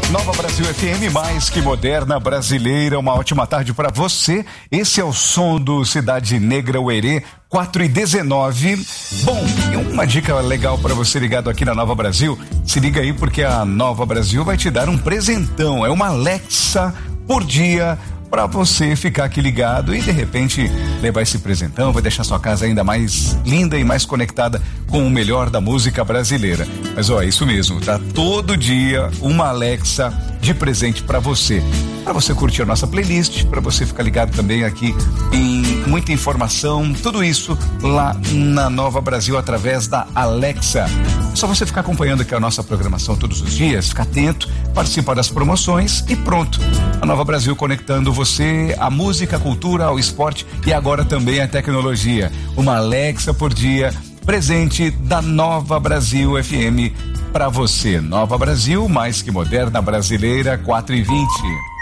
Nova Brasil FM, mais que moderna, brasileira, uma ótima tarde para você. Esse é o som do Cidade Negra Uerê, 4h19. Bom, e uma dica legal para você ligado aqui na Nova Brasil, se liga aí porque a Nova Brasil vai te dar um presentão, é uma Alexa por dia, para você ficar aqui ligado e de repente levar esse presentão, vai deixar sua casa ainda mais linda e mais conectada com o melhor da música brasileira. Mas ó, é isso mesmo, tá? Todo dia uma Alexa de presente para você curtir a nossa playlist, para você ficar ligado também aqui em muita informação, tudo isso lá na Nova Brasil através da Alexa. É só você ficar acompanhando aqui a nossa programação todos os dias, ficar atento, participar das promoções e pronto. A Nova Brasil conectando você à música, à cultura, ao esporte e agora também à tecnologia. Uma Alexa por dia, presente da Nova Brasil FM para você. Nova Brasil, mais que moderna, brasileira, 4h20.